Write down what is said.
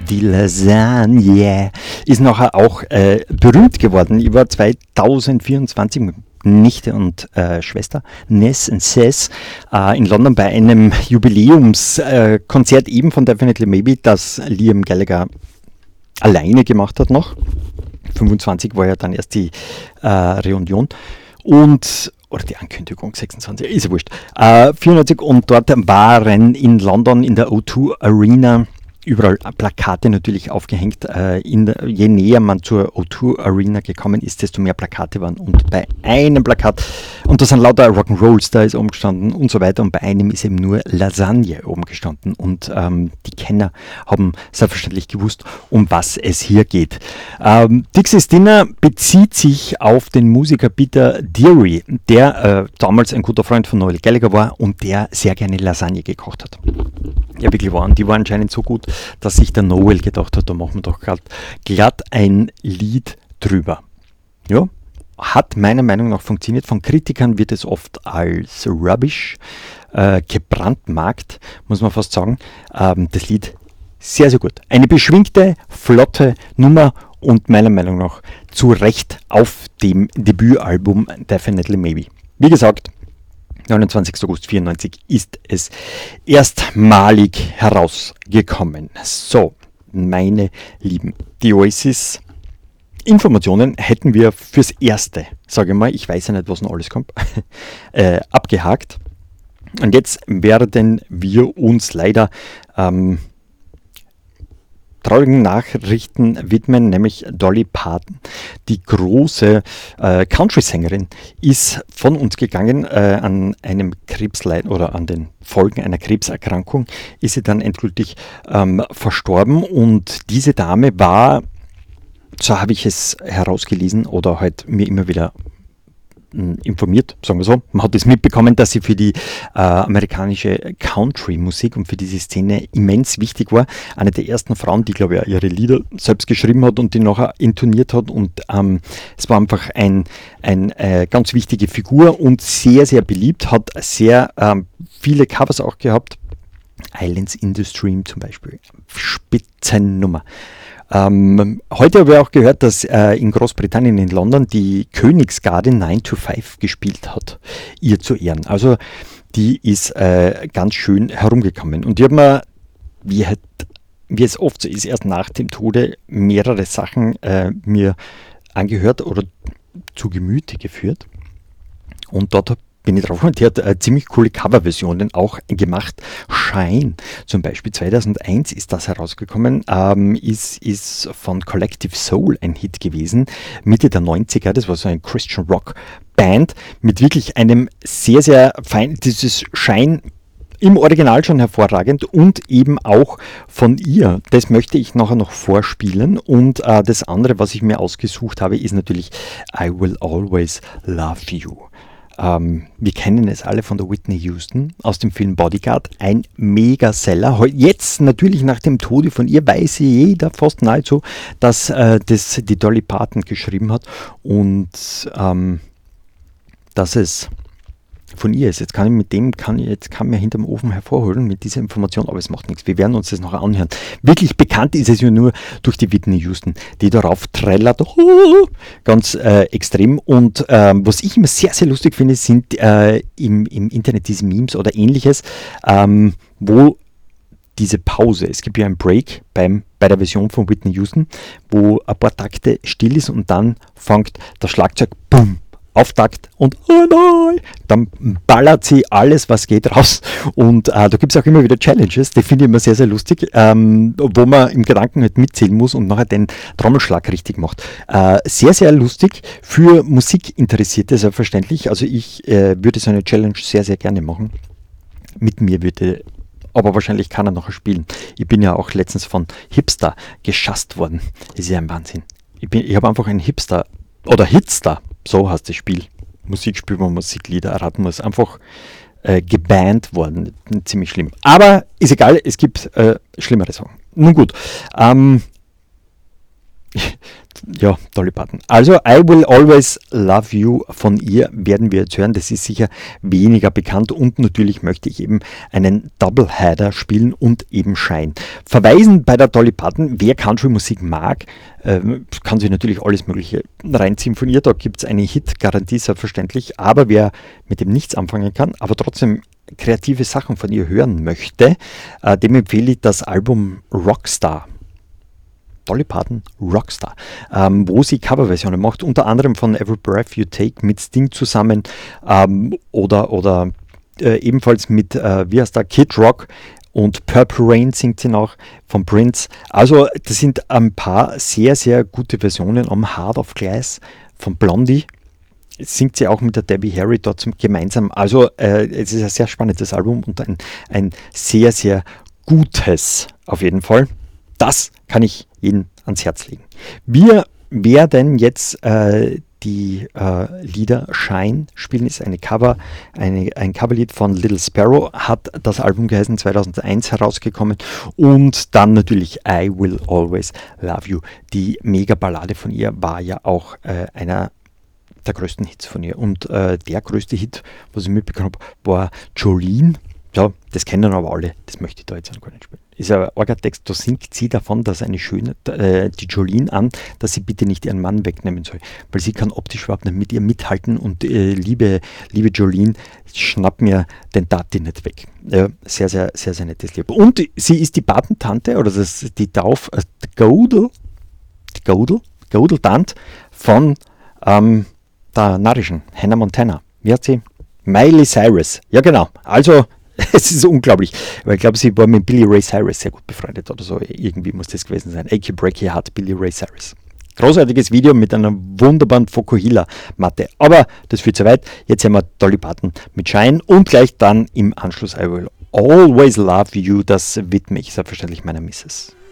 Die Lasagne ist nachher auch berühmt geworden. Ich war 2024 mit Nichte und Schwester Ness und Sess in London bei einem Jubiläumskonzert eben von Definitely Maybe, das Liam Gallagher alleine gemacht hat noch. 25 war ja dann erst die Reunion oder die Ankündigung, 26, ist ja wurscht. 94 und dort waren in London in der O2 Arena überall Plakate natürlich aufgehängt. Je näher man zur O2 Arena gekommen ist, desto mehr Plakate waren. Und bei einem Plakat, und da sind lauter Rock'n'Rolls, da ist oben gestanden und so weiter. Und bei einem ist eben nur Lasagne oben gestanden. Und die Kenner haben selbstverständlich gewusst, um was es hier geht. Dixie's Dinner bezieht sich auf den Musiker Peter Deary, der damals ein guter Freund von Noel Gallagher war und der sehr gerne Lasagne gekocht hat. Ja, wirklich waren. Die waren anscheinend so gut, dass sich der Noel gedacht hat, da machen wir doch glatt ein Lied drüber. Ja, hat meiner Meinung nach funktioniert. Von Kritikern wird es oft als Rubbish gebrandmarkt, muss man fast sagen. Das Lied sehr, sehr gut. Eine beschwingte, flotte Nummer und meiner Meinung nach zu Recht auf dem Debütalbum Definitely Maybe. Wie gesagt, 29. August 94 ist es erstmalig herausgekommen. So, meine Lieben, die Oasis Informationen hätten wir fürs Erste, sage ich mal, ich weiß ja nicht, was noch alles kommt, abgehakt. Und jetzt werden wir uns leider traurigen Nachrichten widmen, nämlich Dolly Parton, die große Country-Sängerin, ist von uns gegangen an einem Krebsleid oder an den Folgen einer Krebserkrankung, ist sie dann endgültig verstorben und diese Dame war, so habe ich es herausgelesen oder halt mir immer wieder informiert, sagen wir so. Man hat es mitbekommen, dass sie für die amerikanische Country-Musik und für diese Szene immens wichtig war. Eine der ersten Frauen, die, glaube ich, ihre Lieder selbst geschrieben hat und die nachher intoniert hat. Und es war einfach eine ganz wichtige Figur und sehr, sehr beliebt. Hat sehr viele Covers auch gehabt. Islands in the Stream zum Beispiel. Spitzennummer. Heute habe ich auch gehört, dass in Großbritannien, in London, die Königsgarde 9 to 5 gespielt hat, ihr zu Ehren. Also die ist ganz schön herumgekommen. Und ich habe mir, wie es oft so ist, erst nach dem Tode mehrere Sachen mir angehört oder zu Gemüte geführt. Und dort bin ich drauf gekommen, die hat ziemlich coole Coverversionen auch gemacht. Shine zum Beispiel, 2001 ist das herausgekommen, ist von Collective Soul ein Hit gewesen, Mitte der 90er, das war so ein Christian Rock Band mit wirklich einem sehr, sehr feinen, dieses Shine im Original schon hervorragend und eben auch von ihr. Das möchte ich nachher noch vorspielen und das andere, was ich mir ausgesucht habe, ist natürlich I Will Always Love You. Wir kennen es alle von der Whitney Houston aus dem Film Bodyguard, ein Megaseller. Jetzt natürlich nach dem Tode von ihr weiß jeder fast nahezu, dass das die Dolly Parton geschrieben hat und dass es von ihr ist. Jetzt kann mir hinterm Ofen hervorholen mit dieser Information, aber es macht nichts. Wir werden uns das noch anhören. Wirklich bekannt ist es ja nur durch die Whitney Houston, die darauf trällert, ganz extrem. Und was ich immer sehr, sehr lustig finde, sind im Internet diese Memes oder ähnliches, wo diese Pause, es gibt ja einen Break bei der Version von Whitney Houston, wo ein paar Takte still ist und dann fängt das Schlagzeug, boom, Auftakt und oh nein, dann ballert sie alles, was geht, raus. Und da gibt es auch immer wieder Challenges, die finde ich immer sehr, sehr lustig, wo man im Gedanken halt mitzählen muss und nachher den Trommelschlag richtig macht. Sehr, sehr lustig für Musikinteressierte, selbstverständlich. Also ich würde so eine Challenge sehr, sehr gerne machen. Mit mir würde aber wahrscheinlich kann er nachher spielen. Ich bin ja auch letztens von Hipster geschasst worden. Das ist ja ein Wahnsinn. Ich habe einfach einen Hipster oder Hitster, so heißt das Spiel. Musikspiel, wo man Musiklieder erraten muss. Einfach gebannt worden. Ziemlich schlimm. Aber ist egal, es gibt schlimmere Sachen. Nun gut. ja, Dolly Parton. Also I Will Always Love You von ihr werden wir jetzt hören. Das ist sicher weniger bekannt und natürlich möchte ich eben einen Doubleheader spielen und eben Shine. Verweisen bei der Dolly Parton, wer Country-Musik mag, kann sich natürlich alles Mögliche reinziehen von ihr. Da gibt es eine Hit-Garantie selbstverständlich, aber wer mit dem nichts anfangen kann, aber trotzdem kreative Sachen von ihr hören möchte, dem empfehle ich das Album Rockstar. Dolly Parton, Rockstar, wo sie Coverversionen macht, unter anderem von Every Breath You Take mit Sting zusammen oder ebenfalls mit, wie heißt der, Kid Rock und Purple Rain singt sie noch von Prince. Also das sind ein paar sehr, sehr gute Versionen am Heart of Glass von Blondie. Singt sie auch mit der Debbie Harry dort gemeinsam. Also es ist ein sehr spannendes Album und ein sehr, sehr gutes auf jeden Fall. Das kann ich Ihnen ans Herz legen. Wir werden jetzt die Lieder Shine spielen, ist ein Coverlied von Little Sparrow, hat das Album geheißen, 2001 herausgekommen, und dann natürlich I Will Always Love You. Die Mega-Ballade von ihr war ja auch einer der größten Hits von ihr, und der größte Hit, was ich mitbekommen habe, war Jolene. Ja, das kennen aber alle, das möchte ich da jetzt gar nicht spielen. Ist ein Orga-Text, da singt sie davon, dass eine schöne, die Jolene an, dass sie bitte nicht ihren Mann wegnehmen soll, weil sie kann optisch überhaupt nicht mit ihr mithalten, und liebe Jolene, schnapp mir den Tati nicht weg. Ja, sehr, sehr, sehr, sehr nettes Lied. Und sie ist die Patentante, oder die Gaudeltante von der narischen Hannah Montana. Wie hat sie? Miley Cyrus. Ja, genau. Also, es ist unglaublich, weil ich glaube, sie war mit Billy Ray Cyrus sehr gut befreundet oder so. Irgendwie muss das gewesen sein. Achy Breaky hat Billy Ray Cyrus. Großartiges Video mit einer wunderbaren Fokuhila-Matte. Aber das führt zu weit. Jetzt haben wir Dolly Parton mit Shine und gleich dann im Anschluss I Will Always Love You. Das widme ich selbstverständlich meiner Misses.